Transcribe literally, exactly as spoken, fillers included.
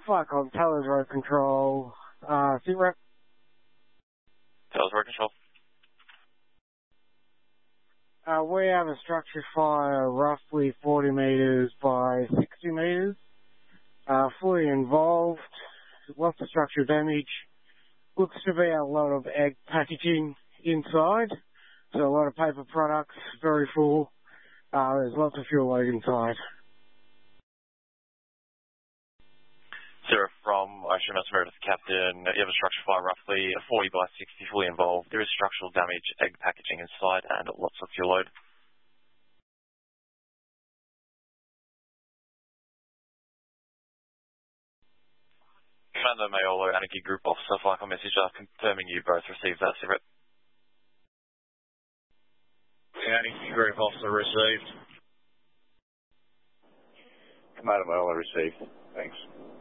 Flycom, Towers Road Control, uh, sit rep. Towers Road Control. Uh, we have a structure fire roughly forty metres by sixty metres. Uh, fully involved, lots of structural damage. Looks to be a lot of egg packaging inside, so a lot of paper products, very full. Uh, there's lots of fuel load inside. Sarah from Ocean Master Meredith Captain. You have a structure fire roughly forty by sixty, fully involved. There is structural damage, egg packaging inside, and lots of fuel load. Commander Mayolo, Anarchy Group Officer, Flycom messenger, confirming you both received that, Cigarette. Anarchy Group Officer received. Commander Mayolo received. Thanks.